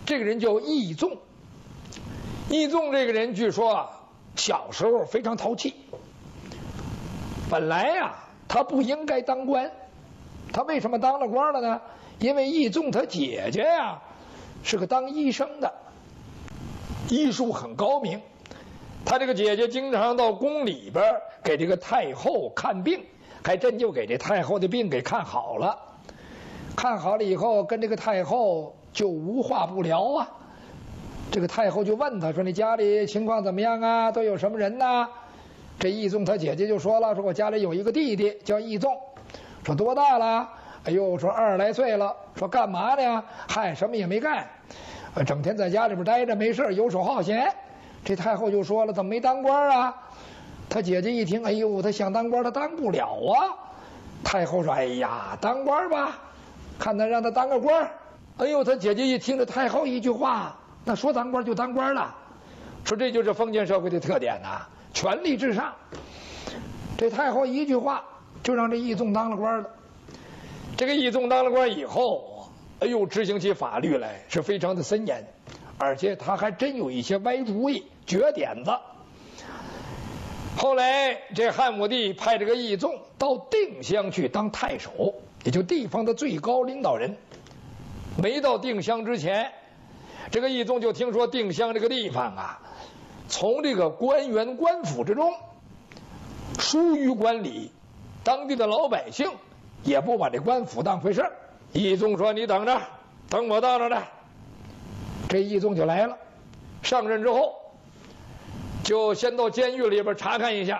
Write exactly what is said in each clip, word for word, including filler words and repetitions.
这个人叫义纵。义纵这个人据说啊，小时候非常淘气。本来呀、啊，他不应该当官，他为什么当了官了呢？因为义纵他姐姐呀、啊，是个当医生的，医术很高明。他这个姐姐经常到宫里边给这个太后看病，还真就给这太后的病给看好了。看好了以后，跟这个太后就无话不聊啊。这个太后就问他说：“你家里情况怎么样啊？都有什么人呢？”这义纵他姐姐就说了：“说我家里有一个弟弟叫义纵。”说多大了？哎呦，说二十来岁了。说干嘛呢？嗨，什么也没干，呃，整天在家里边待着，没事游手好闲。这太后就说了：“怎么没当官啊？”他姐姐一听，哎呦，他想当官，他当不了啊。太后说：“哎呀，当官吧，看他让他当个官。”哎呦，他姐姐一听这太后一句话，那说当官就当官了。说这就是封建社会的特点呐、啊，权力至上。这太后一句话就让这义纵当了官了。这个义纵当了官以后，哎呦，执行起法律来是非常的森严，而且他还真有一些歪主意、绝点子。后来这汉武帝派这个义纵到定襄去当太守，也就地方的最高领导人。没到定襄之前，这个义纵就听说定襄这个地方啊，从这个官员官府之中疏于管理，当地的老百姓也不把这官府当回事。义纵说：“你等着，等我到那儿来。”这义纵就来了。上任之后，就先到监狱里边查看一下，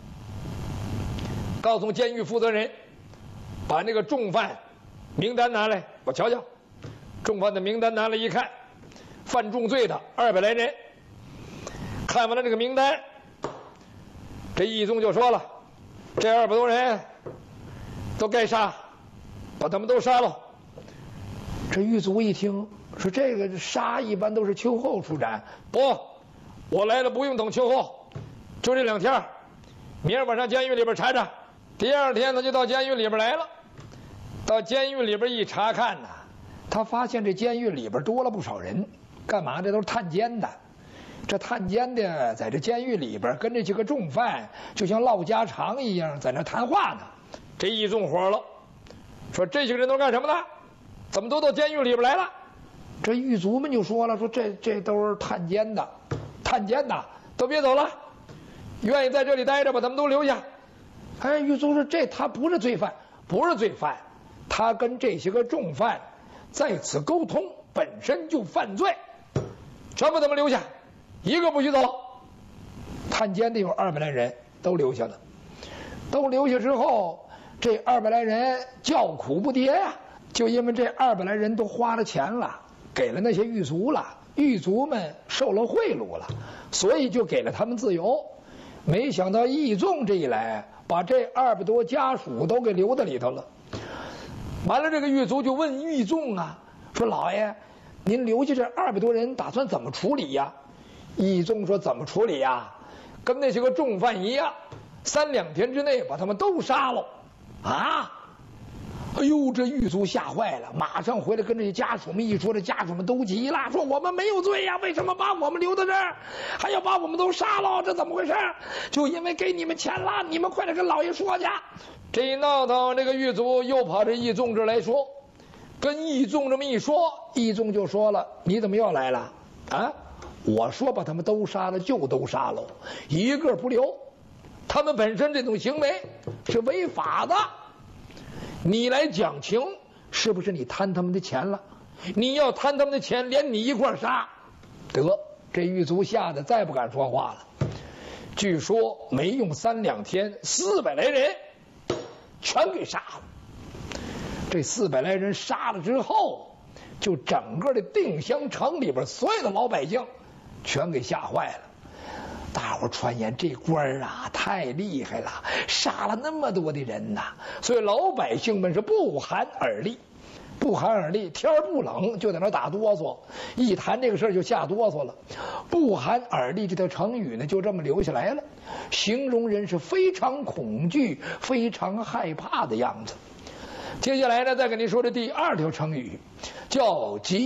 告诉监狱负责人，把那个重犯名单拿来，我瞧瞧。重犯的名单拿来一看，犯重罪的二百来人。看完了这个名单，这义纵就说了：“这二百多人都该杀，把他们都杀了。”这狱卒一听说这个杀一般都是秋后出斩，不，我来了不用等秋后，就这两天，明儿晚上监狱里边查查。第二天他就到监狱里边来了。到监狱里边一查看呢，他发现这监狱里边多了不少人，干嘛？这都是探监的。这探监的在这监狱里边跟这几个重犯就像唠家常一样，在那谈话呢。这一纵火了，说这些个人都干什么呢？怎么都到监狱里边来了？这狱卒们就说了：“说这这都是探监的，探监的都别走了，愿意在这里待着把他们都留下。”哎，狱卒说：“这他不是罪犯，不是罪犯，他跟这些个重犯在此沟通，本身就犯罪，全部他们留下，一个不许走。”探监的有二百来人都留下了。都留下之后，这二百来人叫苦不迭呀、啊，就因为这二百来人都花了钱了，给了那些狱卒了，狱卒们受了贿赂了，所以就给了他们自由。没想到义纵这一来，把这二百多家属都给留在里头了。完了，这个狱卒就问义纵啊，说：“老爷，您留下这二百多人，打算怎么处理呀？”义纵说：“怎么处理呀？跟那些个重犯一样，三两天之内把他们都杀了。”啊！哎呦，这狱卒吓坏了，马上回来跟这些家属们一说，这家属们都急了，说：“我们没有罪呀，为什么把我们留在这儿，还要把我们都杀了？这怎么回事？就因为给你们钱了，你们快点跟老爷说去。”这一闹腾，这个狱卒又跑这义纵这来说，跟义纵这么一说，义纵就说了：“你怎么又来了？啊，我说把他们都杀了就都杀了，一个不留。他们本身这种行为是违法的。你来讲情，是不是你贪他们的钱了？你要贪他们的钱，连你一块杀。”得，这狱卒吓得再不敢说话了。据说没用三两天，四百来人全给杀了。这四百来人杀了之后，就整个的定襄城里边所有的老百姓全给吓坏了。大伙传言这官啊太厉害了，杀了那么多的人呐、啊，所以老百姓们是不寒而栗，不寒而栗。天不冷就在那打哆嗦，一谈这个事儿就吓哆嗦了。不寒而栗这条成语呢，就这么留下来了，形容人是非常恐惧、非常害怕的样子。接下来呢，再跟您说这第二条成语，叫急